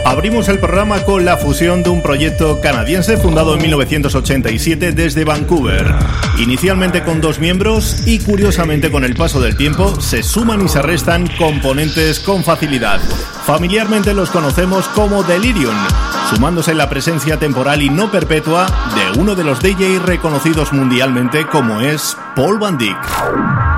Abrimos el programa con la fusión de un proyecto canadiense fundado en 1987 desde Vancouver. Inicialmente con 2 miembros y curiosamente con el paso del tiempo se suman y se restan componentes con facilidad. Familiarmente los conocemos como Delirium, sumándose la presencia temporal y no perpetua de uno de los DJs reconocidos mundialmente como es Paul van Dyk.